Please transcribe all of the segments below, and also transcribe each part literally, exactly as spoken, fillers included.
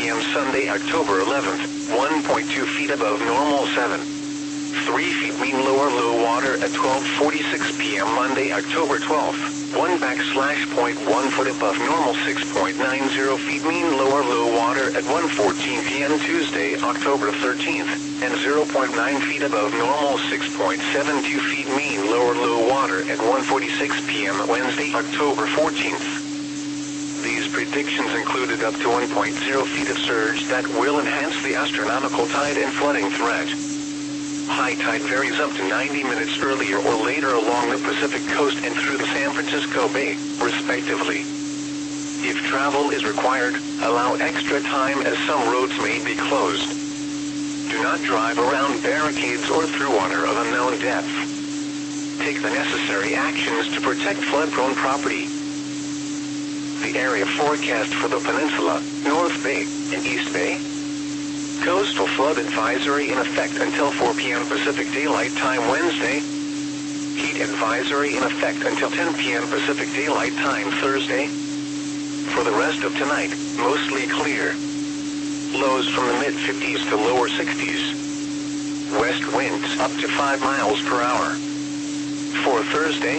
p m Sunday, October eleventh, one point two feet above normal seven. three feet mean lower low water at twelve forty-six p m Monday, October twelfth, one backslash point one foot above normal six point nine zero feet mean lower low water at one fourteen p m Tuesday, October thirteenth, and zero point nine feet above normal six point seven two feet mean lower low water at one forty-six p m Wednesday, October fourteenth. These predictions included up to one point zero feet of surge that will enhance the astronomical tide and flooding threat. High tide varies up to ninety minutes earlier or later along the Pacific coast and through the San Francisco Bay, respectively. If travel is required, allow extra time as some roads may be closed. Do not drive around barricades or through water of unknown depth. Take the necessary actions to protect flood-prone property. The area forecast for the peninsula, North Bay, and East Bay. Coastal flood advisory in effect until four p m Pacific Daylight Time Wednesday. Heat advisory in effect until ten p m Pacific Daylight Time Thursday. For the rest of tonight, mostly clear. Lows from the mid fifties to lower sixties. West winds up to five miles per hour. For Thursday,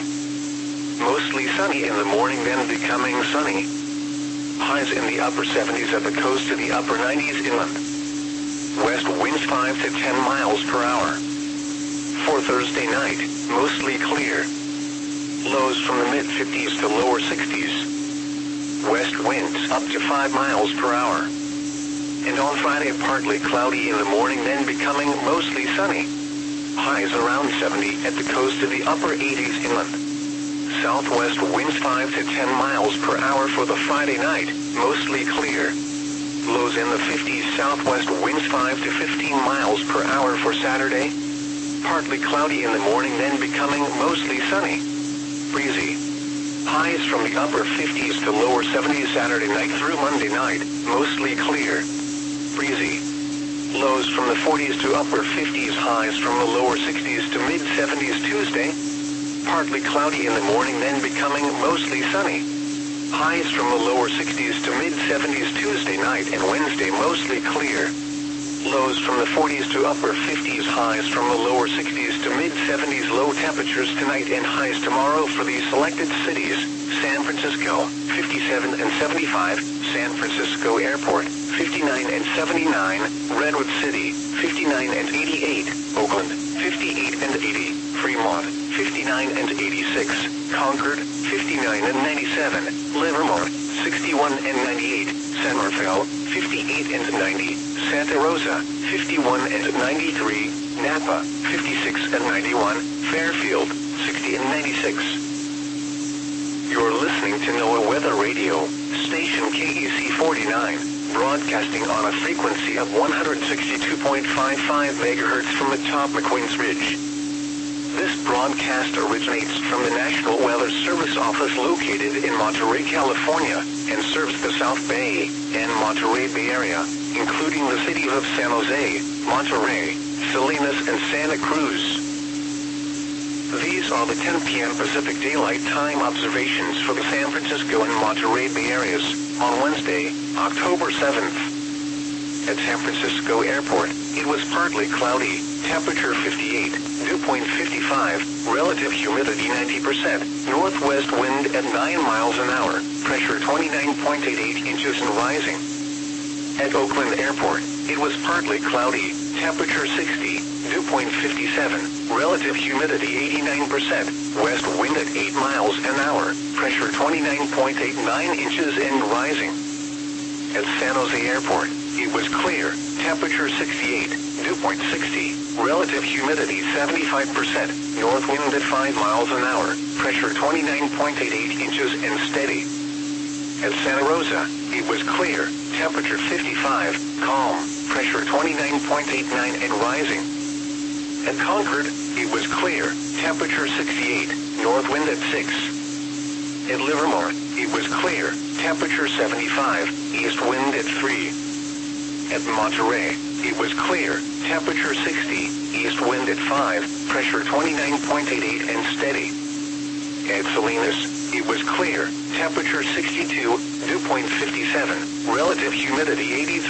mostly sunny in the morning, then becoming sunny. Highs in the upper seventies at the coast to the upper nineties inland. West winds five to ten miles per hour. For Thursday night, mostly clear. Lows from the mid fifties to lower sixties. West winds up to five miles per hour. And on Friday, partly cloudy in the morning, then becoming mostly sunny. Highs around seventy at the coast to the upper eighties inland. Southwest winds five to ten miles per hour for the Friday night, mostly clear. Lows in the fifties, southwest winds five to fifteen miles per hour for Saturday. Partly cloudy in the morning, then becoming mostly sunny. Breezy. Highs from the upper fifties to lower seventies Saturday night through Monday night, mostly clear. Breezy. Lows from the forties to upper fifties, highs from the lower sixties to mid seventies Tuesday. Partly cloudy in the morning, then becoming mostly sunny. Highs from the lower sixties to mid seventies Tuesday night and Wednesday, mostly clear. Lows from the forties to upper fifties, highs from the lower sixties to mid seventies. Low temperatures tonight and highs tomorrow for these selected cities: San Francisco, fifty-seven and seventy-five, San Francisco Airport, fifty-nine and seventy-nine, Redwood City, fifty-nine and eighty-eight, Oakland, fifty-eight and eighty, Fremont, fifty-nine and eighty-six, Concord, fifty-nine and ninety-seven, Livermore, sixty-one and ninety-eight, San Rafael, fifty-eight and ninety, Santa Rosa, fifty-one and ninety-three, Napa, fifty-six and ninety-one, Fairfield, sixty and ninety-six. You're listening to NOAA Weather Radio, station K E C forty-nine, broadcasting on a frequency of one hundred sixty-two point five five megahertz from atop McQueen's Ridge. This broadcast originates from the National Weather Service office located in Monterey, California, and serves the South Bay and Monterey Bay Area, including the cities of San Jose, Monterey, Salinas, and Santa Cruz. These are the ten p m Pacific Daylight Time observations for the San Francisco and Monterey Bay areas on Wednesday, October seventh. At San Francisco Airport, it was partly cloudy, temperature fifty-eight, dew point fifty-five, relative humidity ninety percent, northwest wind at nine miles an hour, pressure twenty-nine point eight eight inches and rising. At Oakland Airport, it was partly cloudy, temperature sixty, dew point fifty-seven, relative humidity eighty-nine percent, west wind at eight miles an hour, pressure twenty-nine point eight nine inches and rising. At San Jose Airport, it was clear, temperature sixty-eight, dew point sixty, relative humidity seventy-five percent, north wind at five miles an hour, pressure twenty-nine point eight eight inches and steady. At Santa Rosa, it was clear, temperature fifty-five, calm, pressure twenty-nine point eight nine and rising. At Concord, it was clear, temperature sixty-eight, north wind at six. At Livermore, it was clear, temperature seventy-five, east wind at three. At Monterey, it was clear, temperature sixty, east wind at five, pressure twenty-nine point eight eight and steady. At Salinas, it was clear, temperature sixty-two, dew point fifty-seven, relative humidity eighty-three.